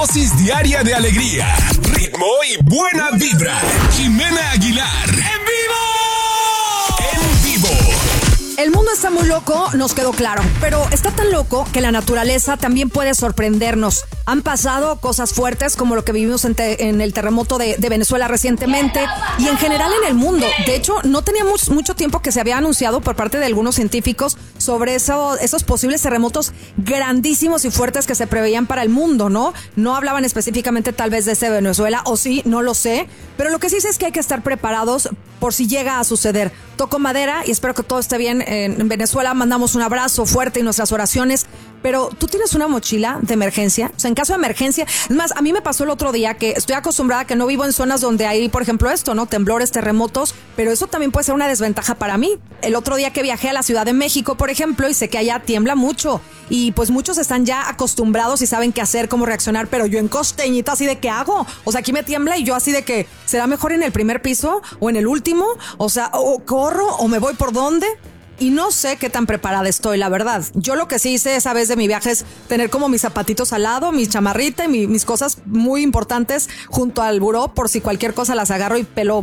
dosis diaria de alegría, ritmo y buena vibra. Jimena Aguilar. ¡En vivo! ¡En vivo! El mundo está muy loco, nos quedó claro, pero está tan loco que la naturaleza también puede sorprendernos. Han pasado cosas fuertes como lo que vivimos en el terremoto de Venezuela recientemente y en general en el mundo. De hecho, no teníamos mucho tiempo que se había anunciado por parte de algunos científicos sobre esos posibles terremotos grandísimos y fuertes que se preveían para el mundo, ¿no? No hablaban específicamente tal vez de ese Venezuela, o sí, no lo sé, pero lo que sí sé es que hay que estar preparados por si llega a suceder. Toco madera y espero que todo esté bien en Venezuela. Mandamos un abrazo fuerte y nuestras oraciones. Pero tú tienes una mochila de emergencia, o sea, en caso de emergencia. Es más, a mí me pasó el otro día que estoy acostumbrada a que no vivo en zonas donde hay, por ejemplo, esto, ¿no? Temblores, terremotos, pero eso también puede ser una desventaja para mí. El otro día que viajé a la Ciudad de México, por ejemplo, y sé que allá tiembla mucho y pues muchos están ya acostumbrados y saben qué hacer, cómo reaccionar, pero yo en costeñita así de ¿qué hago? O sea, aquí me tiembla y yo así de que ¿será mejor en el primer piso o en el último? O sea, o corro o me voy por dónde. Y no sé qué tan preparada estoy, la verdad. Yo lo que sí hice esa vez de mi viaje es tener como mis zapatitos al lado, mi chamarrita y mis cosas muy importantes junto al buró por si cualquier cosa las agarro y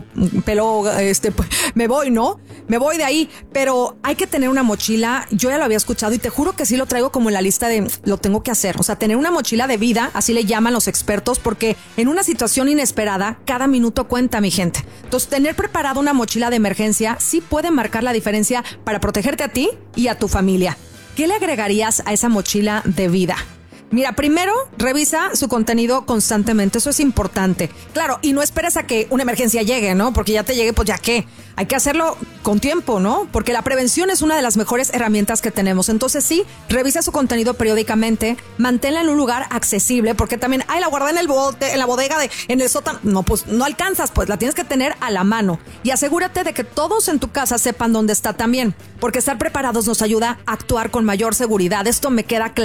me voy, ¿no? Me voy de ahí, pero hay que tener una mochila. Yo ya lo había escuchado y te juro que sí lo traigo como en la lista de lo tengo que hacer. O sea, tener una mochila de vida, así le llaman los expertos, porque en una situación inesperada, cada minuto cuenta, mi gente. Entonces, tener preparada una mochila de emergencia sí puede marcar la diferencia para protegerte a ti y a tu familia. ¿Qué le agregarías a esa mochila de vida? Mira, primero, revisa su contenido constantemente, eso es importante. Claro, y no esperes a que una emergencia llegue, ¿no? Porque ya te llegue, pues ya qué. Hay que hacerlo con tiempo, ¿no? Porque la prevención es una de las mejores herramientas que tenemos. Entonces sí, revisa su contenido periódicamente, manténla en un lugar accesible, porque también, la guardé en el bote, en la bodega, en el sótano. No, pues no alcanzas, pues la tienes que tener a la mano. Y asegúrate de que todos en tu casa sepan dónde está también, porque estar preparados nos ayuda a actuar con mayor seguridad. Esto me queda claro.